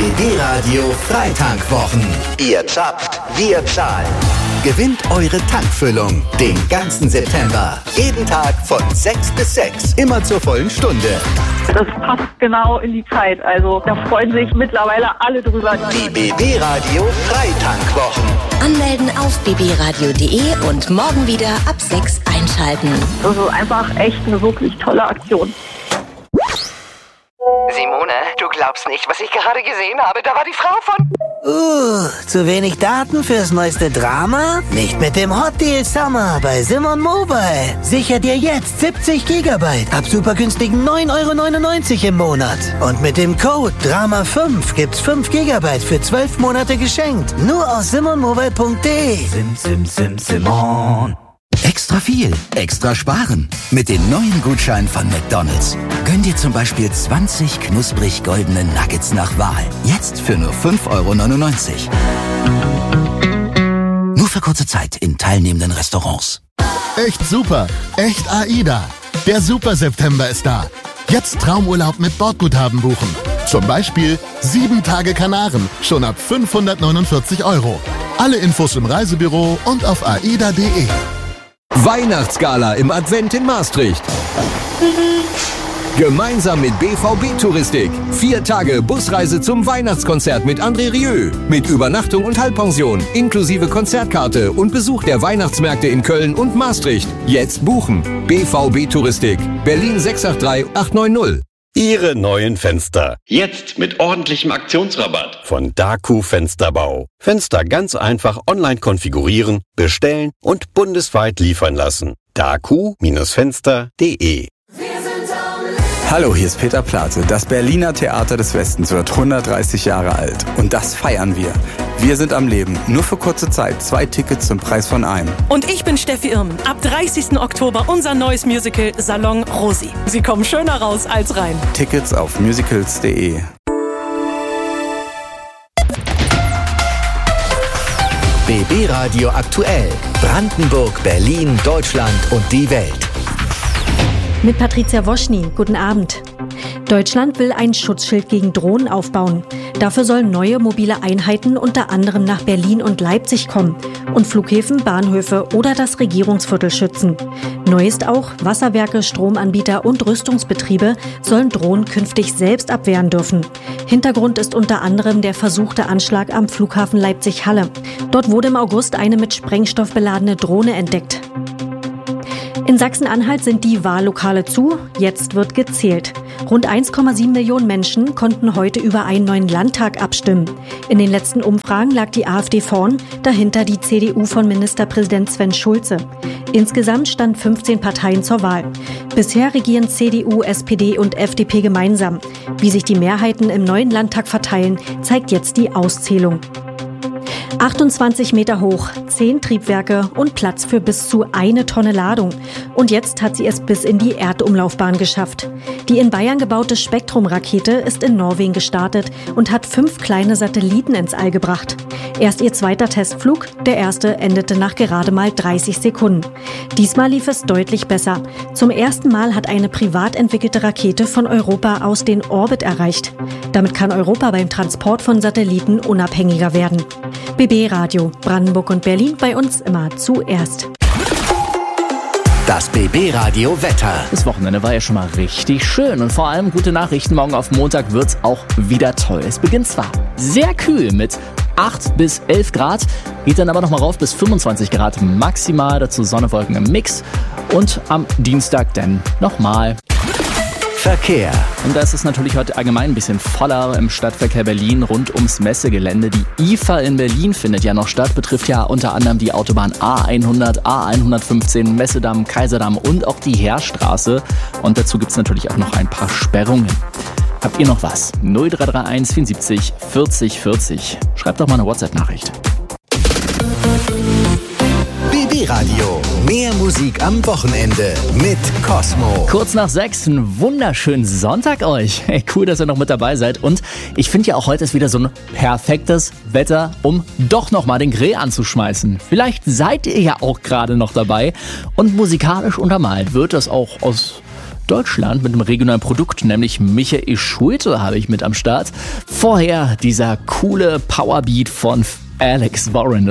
BB Radio Freitankwwochen. Ihr zapft, wir zahlen. Gewinnt eure Tankfüllung den ganzen September. Jeden Tag von 6 bis 6. Immer zur vollen Stunde. Das passt genau in die Zeit. Also da freuen sich mittlerweile alle drüber. Die BB Radio Freitankwwochen. Anmelden auf bbradio.de und morgen wieder ab 6 einschalten. Das ist einfach echt eine wirklich tolle Aktion. Simone, du glaubst nicht, was ich gerade gesehen habe. Da war die Frau von... Zu wenig Daten fürs neueste Drama? Nicht mit dem Hot Deal Summer bei Simon Mobile. Sicher dir jetzt 70 GB ab super günstigen 9,99 € im Monat. Und mit dem Code DRAMA5 gibt's 5 GB für 12 Monate geschenkt. Nur aus simonmobile.de. Simon. Extra viel, extra sparen. Mit den neuen Gutscheinen von McDonald's. Gönn dir zum Beispiel 20 knusprig goldene Nuggets nach Wahl. Jetzt für nur 5,99 €. Nur für kurze Zeit in teilnehmenden Restaurants. Echt super, echt AIDA. Der Super September ist da. Jetzt Traumurlaub mit Bordguthaben buchen. Zum Beispiel 7 Tage Kanaren, schon ab 549 €. Alle Infos im Reisebüro und auf aida.de. Weihnachtsgala im Advent in Maastricht. Gemeinsam mit BVB Touristik. 4 Tage Busreise zum Weihnachtskonzert mit André Rieu. Mit Übernachtung und Halbpension, inklusive Konzertkarte und Besuch der Weihnachtsmärkte in Köln und Maastricht. Jetzt buchen. BVB Touristik. Berlin 683 890. Ihre neuen Fenster. Jetzt mit ordentlichem Aktionsrabatt von Daku Fensterbau. Fenster ganz einfach online konfigurieren, bestellen und bundesweit liefern lassen. daku-fenster.de. Hallo, hier ist Peter Plate. Das Berliner Theater des Westens wird 130 Jahre alt. Und das feiern wir. Wir sind am Leben. Nur für kurze Zeit. 2 Tickets zum Preis von einem. Und ich bin Steffi Irmen. Ab 30. Oktober unser neues Musical Salon Rosi. Sie kommen schöner raus als rein. Tickets auf musicals.de. BB Radio aktuell. Brandenburg, Berlin, Deutschland und die Welt. Mit Patricia Woschny. Guten Abend. Deutschland will ein Schutzschild gegen Drohnen aufbauen. Dafür sollen neue mobile Einheiten unter anderem nach Berlin und Leipzig kommen und Flughäfen, Bahnhöfe oder das Regierungsviertel schützen. Neu ist auch, Wasserwerke, Stromanbieter und Rüstungsbetriebe sollen Drohnen künftig selbst abwehren dürfen. Hintergrund ist unter anderem der versuchte Anschlag am Flughafen Leipzig-Halle. Dort wurde im August eine mit Sprengstoff beladene Drohne entdeckt. In Sachsen-Anhalt sind die Wahllokale zu, jetzt wird gezählt. Rund 1,7 Millionen Menschen konnten heute über einen neuen Landtag abstimmen. In den letzten Umfragen lag die AfD vorn, dahinter die CDU von Ministerpräsident Sven Schulze. Insgesamt standen 15 Parteien zur Wahl. Bisher regieren CDU, SPD und FDP gemeinsam. Wie sich die Mehrheiten im neuen Landtag verteilen, zeigt jetzt die Auszählung. 28 Meter hoch, 10 Triebwerke und Platz für bis zu 1 Tonne Ladung. Und jetzt hat sie es bis in die Erdumlaufbahn geschafft. Die in Bayern gebaute Spektrum-Rakete ist in Norwegen gestartet und hat 5 kleine Satelliten ins All gebracht. Erst ihr zweiter Testflug, der erste endete nach gerade mal 30 Sekunden. Diesmal lief es deutlich besser. Zum ersten Mal hat eine privat entwickelte Rakete von Europa aus den Orbit erreicht. Damit kann Europa beim Transport von Satelliten unabhängiger werden. BB Radio, Brandenburg und Berlin, bei uns immer zuerst. Das BB Radio Wetter. Das Wochenende war ja schon mal richtig schön und vor allem gute Nachrichten. Morgen auf Montag wird's auch wieder toll. Es beginnt zwar sehr kühl mit 8 bis 11 Grad, geht dann aber nochmal rauf bis 25 Grad maximal. Dazu Sonne, Wolken im Mix und am Dienstag dann nochmal Verkehr. Und da ist es natürlich heute allgemein ein bisschen voller im Stadtverkehr Berlin rund ums Messegelände. Die IFA in Berlin findet ja noch statt, betrifft ja unter anderem die Autobahn A100, A115, Messedamm, Kaiserdamm und auch die Heerstraße. Und dazu gibt es natürlich auch noch ein paar Sperrungen. Habt ihr noch was? 0331 74 40 40. Schreibt doch mal eine WhatsApp-Nachricht. BB Radio. Mehr Musik am Wochenende mit Cosmo. Kurz nach 6, einen wunderschönen Sonntag euch. Hey, cool, dass ihr noch mit dabei seid. Und ich finde ja auch heute ist wieder so ein perfektes Wetter, um doch nochmal den Grill anzuschmeißen. Vielleicht seid ihr ja auch gerade noch dabei. Und musikalisch untermalt wird das auch aus Deutschland mit einem regionalen Produkt, nämlich Michael Schulte habe ich mit am Start. Vorher dieser coole Powerbeat von Alex Warren.